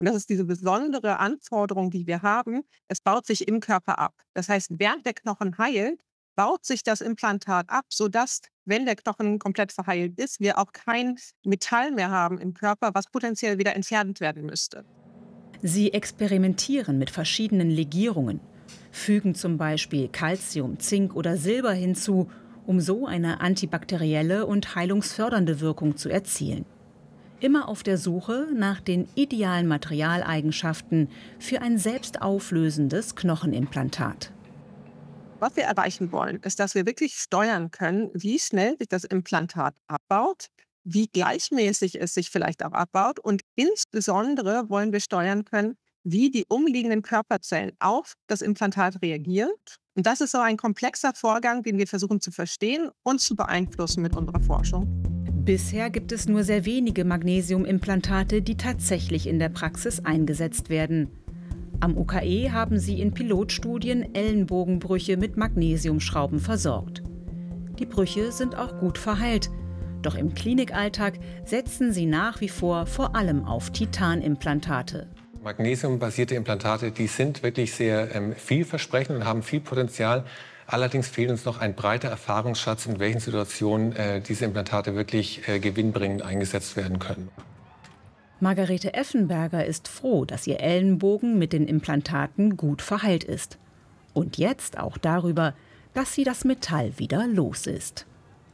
Und das ist diese besondere Anforderung, die wir haben. Es baut sich im Körper ab. Das heißt, während der Knochen heilt, baut sich das Implantat ab, sodass, wenn der Knochen komplett verheilt ist, wir auch kein Metall mehr haben im Körper, was potenziell wieder entfernt werden müsste. Sie experimentieren mit verschiedenen Legierungen, fügen zum Beispiel Calcium, Zink oder Silber hinzu, um so eine antibakterielle und heilungsfördernde Wirkung zu erzielen. Immer auf der Suche nach den idealen Materialeigenschaften für ein selbstauflösendes Knochenimplantat. Was wir erreichen wollen, ist, dass wir wirklich steuern können, wie schnell sich das Implantat abbaut, wie gleichmäßig es sich vielleicht auch abbaut und insbesondere wollen wir steuern können, wie die umliegenden Körperzellen auf das Implantat reagieren. Und das ist so ein komplexer Vorgang, den wir versuchen zu verstehen und zu beeinflussen mit unserer Forschung. Bisher gibt es nur sehr wenige Magnesiumimplantate, die tatsächlich in der Praxis eingesetzt werden. Am UKE haben sie in Pilotstudien Ellenbogenbrüche mit Magnesiumschrauben versorgt. Die Brüche sind auch gut verheilt. Doch im Klinikalltag setzen sie nach wie vor allem auf Titanimplantate. Magnesiumbasierte Implantate, die sind wirklich sehr vielversprechend und haben viel Potenzial. Allerdings fehlt uns noch ein breiter Erfahrungsschatz, in welchen Situationen diese Implantate wirklich gewinnbringend eingesetzt werden können. Margarete Effenberger ist froh, dass ihr Ellenbogen mit den Implantaten gut verheilt ist. Und jetzt auch darüber, dass sie das Metall wieder los ist.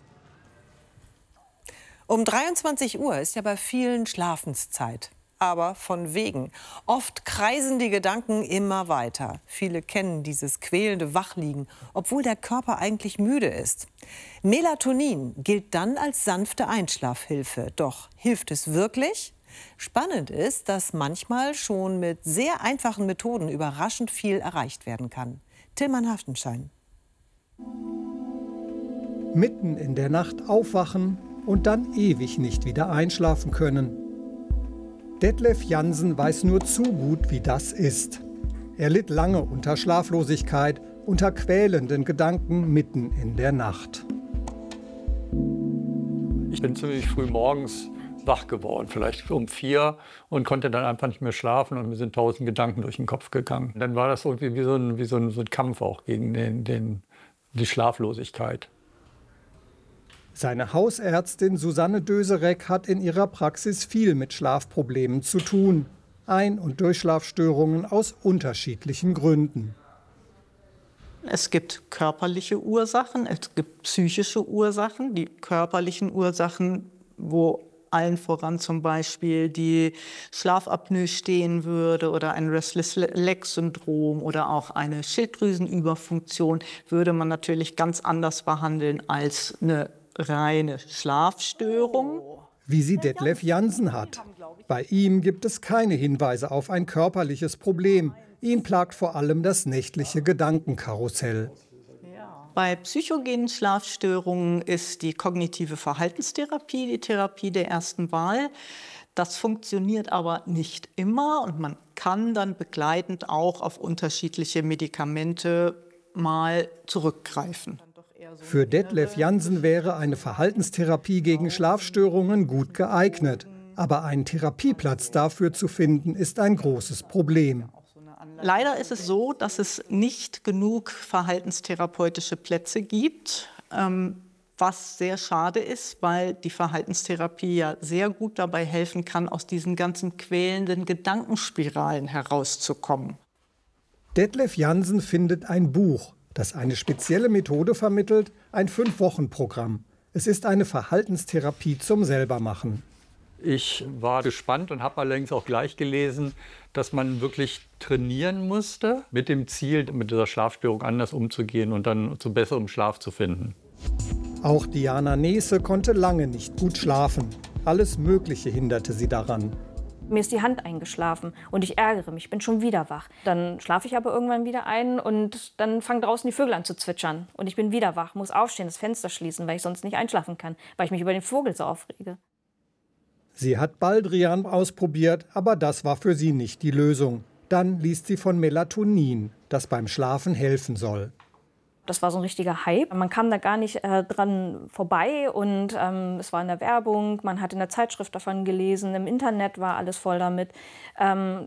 Um 23 Uhr ist ja bei vielen Schlafenszeit. Aber von wegen. Oft kreisen die Gedanken immer weiter. Viele kennen dieses quälende Wachliegen, obwohl der Körper eigentlich müde ist. Melatonin gilt dann als sanfte Einschlafhilfe. Doch hilft es wirklich? Spannend ist, dass manchmal schon mit sehr einfachen Methoden überraschend viel erreicht werden kann. Tillmann Haftenschein. Mitten in der Nacht aufwachen und dann ewig nicht wieder einschlafen können. Detlef Jansen weiß nur zu gut, wie das ist. Er litt lange unter Schlaflosigkeit, unter quälenden Gedanken mitten in der Nacht. Ich bin ziemlich früh morgens wach geworden, vielleicht um 4 und konnte dann einfach nicht mehr schlafen und mir sind 1000 Gedanken durch den Kopf gegangen. Dann war das irgendwie wie so ein Kampf auch gegen die Schlaflosigkeit. Seine Hausärztin Susanne Döserek hat in ihrer Praxis viel mit Schlafproblemen zu tun. Ein- und Durchschlafstörungen aus unterschiedlichen Gründen. Es gibt körperliche Ursachen, es gibt psychische Ursachen. Die körperlichen Ursachen, wo allen voran zum Beispiel die Schlafapnoe stehen würde oder ein Restless-Leg-Syndrom oder auch eine Schilddrüsenüberfunktion, würde man natürlich ganz anders behandeln als eine reine Schlafstörung. Wie sie Detlef Jansen hat. Bei ihm gibt es keine Hinweise auf ein körperliches Problem. Ihn plagt vor allem das nächtliche Gedankenkarussell. Bei psychogenen Schlafstörungen ist die kognitive Verhaltenstherapie die Therapie der ersten Wahl. Das funktioniert aber nicht immer und man kann dann begleitend auch auf unterschiedliche Medikamente mal zurückgreifen. Für Detlef Jansen wäre eine Verhaltenstherapie gegen Schlafstörungen gut geeignet. Aber einen Therapieplatz dafür zu finden, ist ein großes Problem. Leider ist es so, dass es nicht genug verhaltenstherapeutische Plätze gibt, was sehr schade ist, weil die Verhaltenstherapie ja sehr gut dabei helfen kann, aus diesen ganzen quälenden Gedankenspiralen herauszukommen. Detlef Jansen findet ein Buch, das eine spezielle Methode vermittelt, ein 5-Wochen-Programm. Es ist eine Verhaltenstherapie zum Selbermachen. Ich war gespannt und habe allerdings auch gleich gelesen, dass man wirklich trainieren musste, mit dem Ziel, mit dieser Schlafstörung anders umzugehen und dann zu besserem Schlaf zu finden. Auch Diana Nese konnte lange nicht gut schlafen. Alles Mögliche hinderte sie daran. Mir ist die Hand eingeschlafen und ich ärgere mich, bin schon wieder wach. Dann schlafe ich aber irgendwann wieder ein und dann fangen draußen die Vögel an zu zwitschern. Und ich bin wieder wach, muss aufstehen, das Fenster schließen, weil ich sonst nicht einschlafen kann, weil ich mich über den Vogel so aufrege. Sie hat Baldrian ausprobiert, aber das war für sie nicht die Lösung. Dann liest sie von Melatonin, das beim Schlafen helfen soll. Das war so ein richtiger Hype. Man kam da gar nicht dran vorbei und es war in der Werbung, man hat in der Zeitschrift davon gelesen, im Internet war alles voll damit.